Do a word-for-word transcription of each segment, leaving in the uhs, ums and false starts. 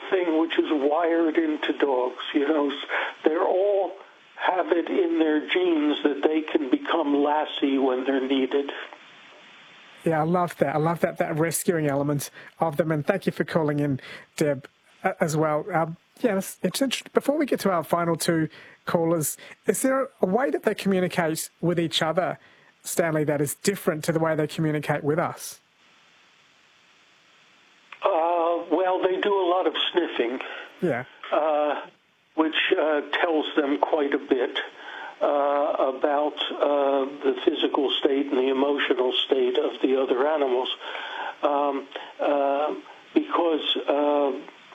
thing which is wired into dogs. You know, they're all have it in their genes that they can become lassie when they're needed. Yeah, I love that. I love that, that rescuing element of them. And thank you for calling in, Deb, as well. Um, yeah, it's, it's interesting. Before we get to our final two callers, is there a way that they communicate with each other, Stanley, that is different to the way they communicate with us? Uh, well, they do a lot of sniffing, yeah, uh, which uh, tells them quite a bit uh, about uh, the physical state and the emotional state of the other animals, um, uh, because uh,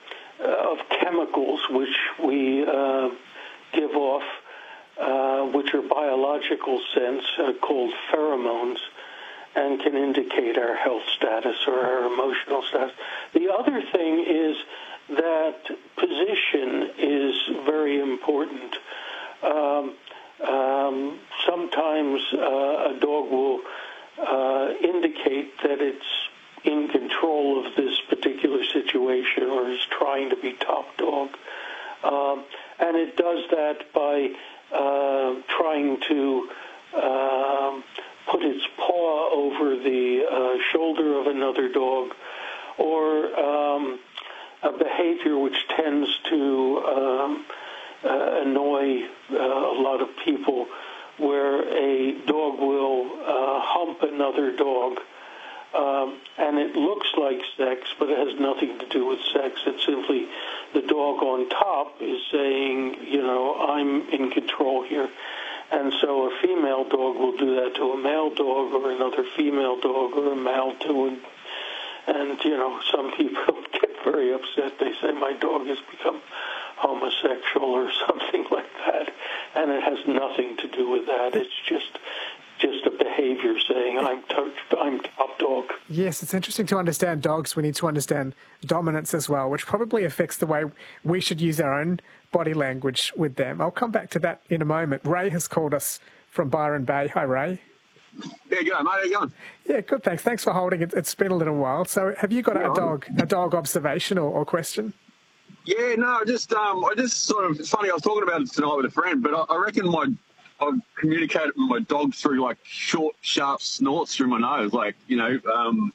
of chemicals which we uh, give off, uh, which are biological sense, uh, called pheromones, and can indicate our health status or our emotional status. The other thing is that position is very important. Um, um, sometimes uh, a dog will uh, indicate that it's in control of this particular situation or is trying to be top dog. Um, and it does that by uh, trying to um, put its paw over the uh, shoulder of another dog, or um, a behavior which tends to um, uh, annoy uh, a lot of people, where a dog will uh, hump another dog, um, and it looks like sex, but it has nothing to do with sex. It's simply the dog on top is saying, you know, I'm in control here. And so a female dog will do that to a male dog, or another female dog, or a male to an And, you know, some people get very upset. They say, my dog has become homosexual or something like that. And it has nothing to do with that. It's just just a behavior saying, I'm, to- I'm top dog. Yes, it's interesting to understand dogs. We need to understand dominance as well, which probably affects the way we should use our own body language with them. I'll come back to that in a moment. Ray has called us from Byron Bay. Hi, Ray. There you go, mate. How you going? Yeah, good, thanks. Thanks for holding it. It's been a little while. So have you got Yeah, a dog a dog observation or, or question? Yeah, no, just um, I just sort of, it's funny, I was talking about it tonight with a friend, but I, I reckon my I've communicated with my dog through, like, short, sharp snorts through my nose. Like, you know, um,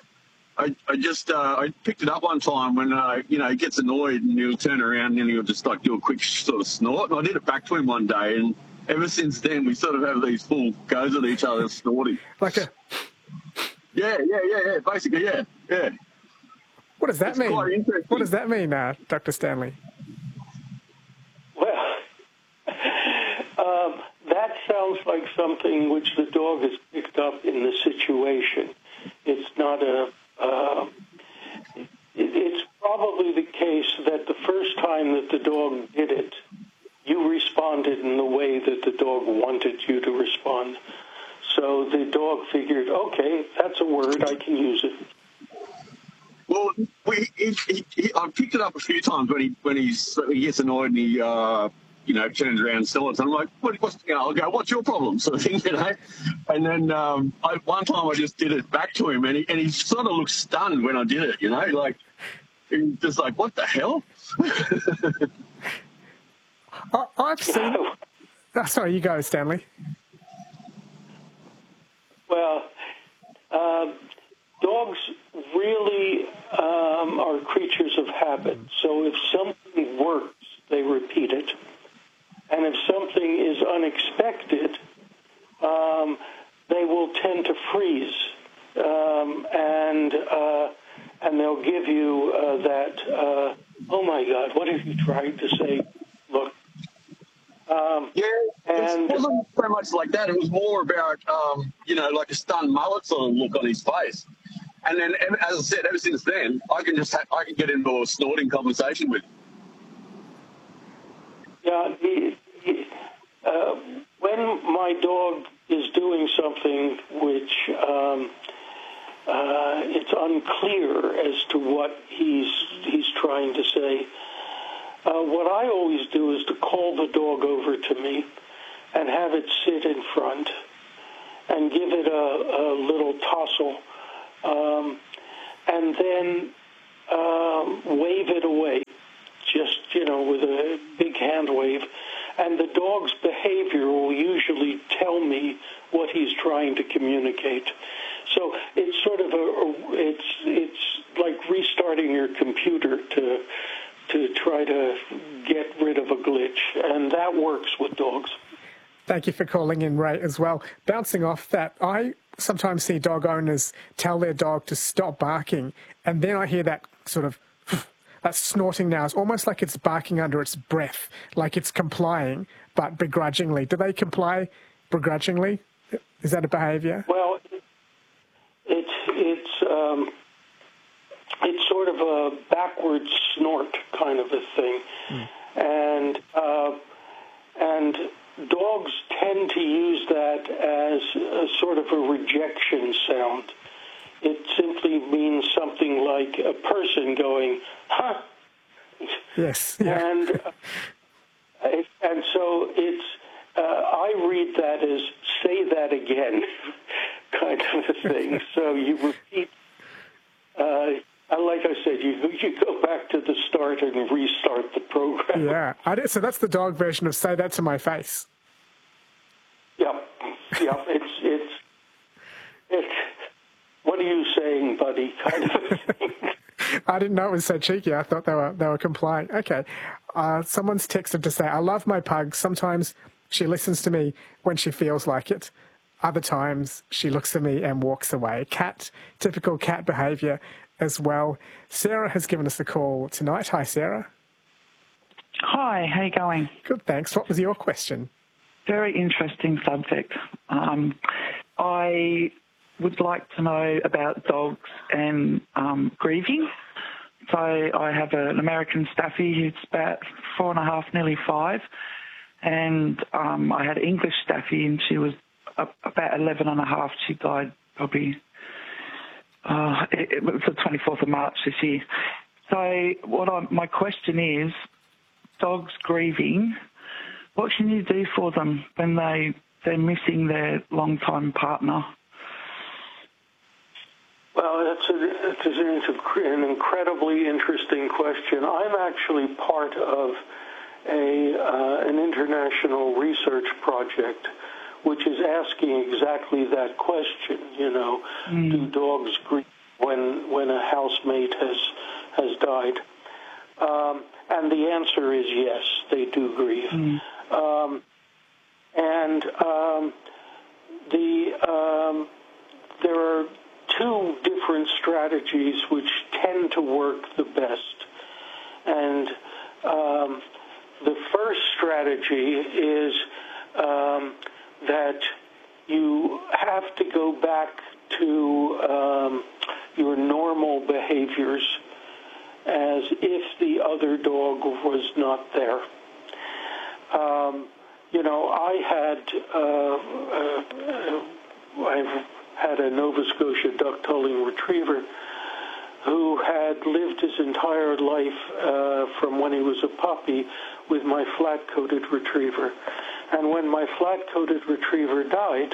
I, I just, uh, I picked it up one time when, uh, you know, he gets annoyed and he'll turn around and he'll just, like, do a quick sort of snort. And I did it back to him one day, and ever since then, we sort of have these full goes at each other snorting. Like a... Yeah, yeah, yeah, yeah, basically, yeah, yeah. What does that it's mean? Quite interesting. What does that mean, uh, Doctor Stanley? Well, um, that sounds like something which the dog has picked up in the situation. It's not a... Uh, it, it's probably the case that the first time that the dog did it, you responded in the way that the dog wanted you to respond. So the dog figured, okay, that's a word, I can use it. Well, we, he, he, he, I've picked it up a few times when he when he's, he gets annoyed and he, uh, you know, turns around and snorts. And I'm like, what, what's, you know, I'll go, what's your problem? Sort of thing, you know. And then um, I, one time I just did it back to him, and he, and he sort of looked stunned when I did it, you know, like, he was just like, what the hell? I, I've seen... Oh, sorry, you go, Stanley. Well, um, dogs really um, are creatures of habit. So if something works, they repeat it. And if something is unexpected, um, they will tend to freeze. Um, and uh, and they'll give you uh, that, uh, oh, my God, what have you tried to say? Look. Um, yeah, and it wasn't so much like that. It was more about, um, you know, like a stunned mullet sort of look on his face. And then, as I said, ever since then, I can just ha- I can get into a snorting conversation with him. Yeah, he, he, uh, when my dog is doing something which um, uh, it's unclear as to what he's he's trying to say, uh, what I always do is to call the dog over to me and have it sit in front and give it a, a little tousle, um, and then um, wave it away. and the dog's behavior will usually tell me what he's trying to communicate. So it's sort of a, a it's it's like restarting your computer to to try to get rid of a glitch, and that works with dogs. Thank you for calling in, Ray, as well. Bouncing off that, I sometimes see dog owners tell their dog to stop barking, and then I hear that sort of that snorting now. It's almost like it's barking under its breath, like it's complying, but begrudgingly. Do they comply begrudgingly? Is that a behaviour? Well, it's it's um, it's sort of a backwards snort kind of a thing, mm. and uh, and dogs tend to use that as a sort of a rejection sound. It simply means something like a person going, huh? Yes. Yeah. And uh, and so it's uh, I read that as say that again, kind of a thing. So you repeat. Uh, like I said, you you go back to the start and restart the program. Yeah. I did, so that's the dog version of say that to my face. Yeah. Yeah. It's it's it's. What are you saying, buddy? Kind of a thing. I didn't know it was so cheeky. I thought they were they were complying. Okay. Uh, someone's texted to say, I love my pug. Sometimes she listens to me when she feels like it. Other times she looks at me and walks away. Cat, typical cat behaviour as well. Sarah has given us a call tonight. Hi, Sarah. Hi, how you going? Good, thanks. What was your question? Very interesting subject. Um, I... would like to know about dogs and um, grieving. So I have an American Staffy who's about four and a half, nearly five, and um, I had an English Staffy and she was about eleven and a half. She died probably, uh, it, it was the twenty-fourth of March this year. So what I, my question is, dogs grieving, what can you do for them when they, they're missing their long-time partner? Well, that's a, it's an incredibly interesting question. I'm actually part of a uh, an international research project which is asking exactly that question. You know, mm. do dogs grieve when when a housemate has has died? Um, and the answer is yes, they do grieve. Mm. Um, and um, the um, there are two different strategies which tend to work the best. And um, the first strategy is um, that you have to go back to um, your normal behaviors as if the other dog was not there. Um, you know, I had, uh, uh, I've had a Nova Scotia duck-culling retriever who had lived his entire life uh, from when he was a puppy with my flat-coated retriever. And when my flat-coated retriever died,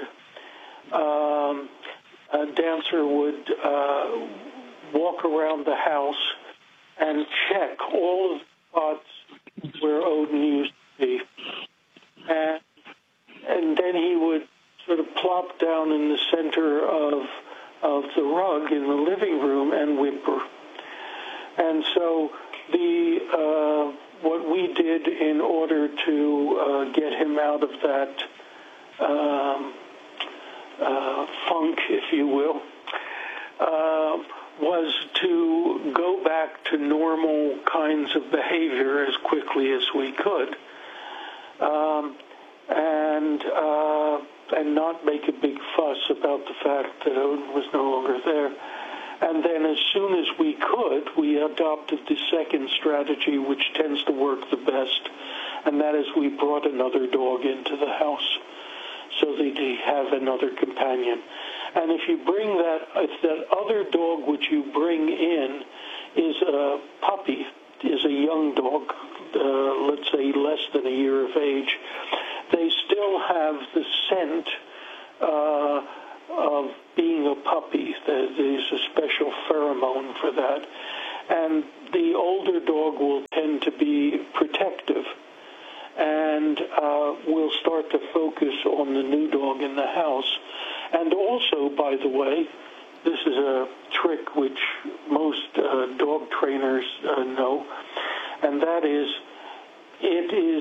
um, a Dancer would uh, walk around the house and check all of the spots where Odin used to be. And, and then he would sort of plop down in the center of of the rug in the living room and whimper. And so the uh, what we did in order to uh, get him out of that um, uh, funk, if you will, uh, was to go back to normal kinds of behavior as quickly as we could. Um, and uh, and not make a big fuss about the fact that Odin was no longer there. And then as soon as we could, we adopted the second strategy, which tends to work the best, and that is we brought another dog into the house so that they have another companion. And if you bring that, if that other dog which you bring in is a puppy, is a young dog, uh, let's say less than a year of age, they still have the scent uh, of being a puppy. There's a special pheromone for that. And the older dog will tend to be protective. And uh, uh, will start to focus on the new dog in the house. And also, by the way, this is a trick which most uh, dog trainers uh, know, and that is it is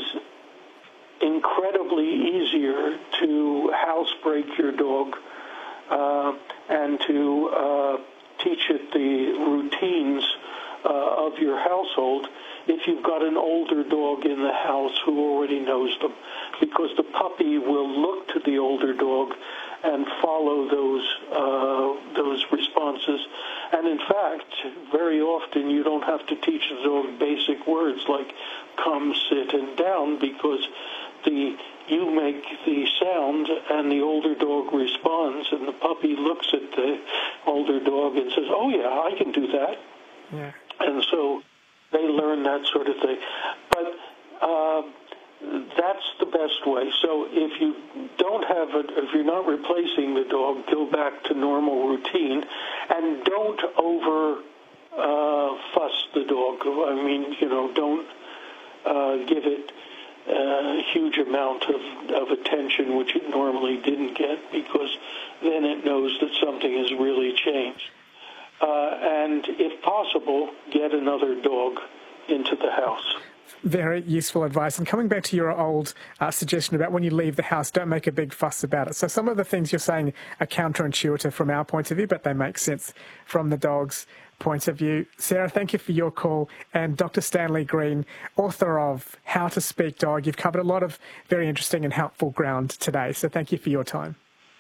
incredibly easier to housebreak your dog uh, and to uh, teach it the routines uh, of your household if you've got an older dog in the house who already knows them, because the puppy will look to the older dog and follow those uh, those responses. And in fact, very often you don't have to teach the dog basic words like come, sit, and down, because the you make the sound and the older dog responds, and the puppy looks at the older dog and says, oh yeah, I can do that. Yeah. And so they learn that sort of thing. But uh, that's the best way. So if you don't have a, if you're not replacing the dog, go back to normal routine, and don't over uh, fuss the dog. I mean, you know, don't uh, give it a huge amount of, of attention, which it normally didn't get, because then it knows that something has really changed. Uh, and if possible, get another dog into the house. Very useful advice. And coming back to your old uh, suggestion about when you leave the house, don't make a big fuss about it. So some of the things you're saying are counterintuitive from our point of view, but they make sense from the dog's point of view. Sarah, thank you for your call. And Doctor Stanley Green, author of How to Speak Dog, you've covered a lot of very interesting and helpful ground today. So thank you for your time.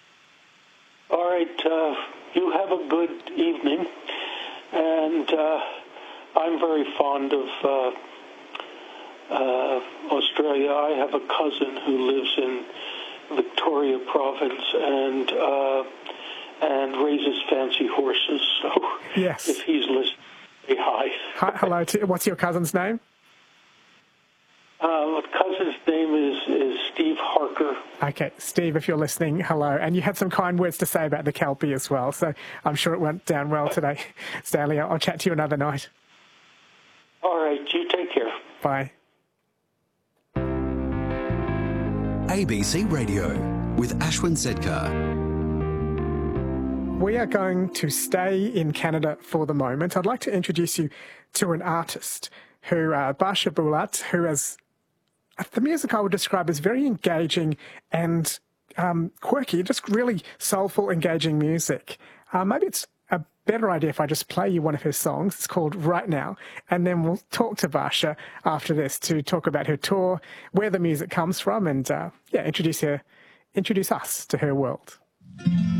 All right. Uh, you have a good evening. And uh, I'm very fond of uh, uh, Australia. I have a cousin who lives in Victoria Province and uh, and raises fancy horses. So yes. If he's listening, say hi. Hi. Hello. To, what's your cousin's name? Uh, my cousin's name is, is Steve Harker. Okay, Steve, if you're listening, hello. And you had some kind words to say about the Kelpie as well, so I'm sure it went down well today. Stanley, I'll chat to you another night. All right, you take care. Bye. A B C Radio with Ashwin Sedkar. We are going to stay in Canada for the moment. I'd like to introduce you to an artist who, uh, Barsha Bulat, who has the music I would describe as very engaging and um, quirky, just really soulful, engaging music. Uh, maybe it's a better idea if I just play you one of her songs. It's called Right Now, and then we'll talk to Barsha after this to talk about her tour, where the music comes from, and uh, yeah, introduce her, introduce us to her world.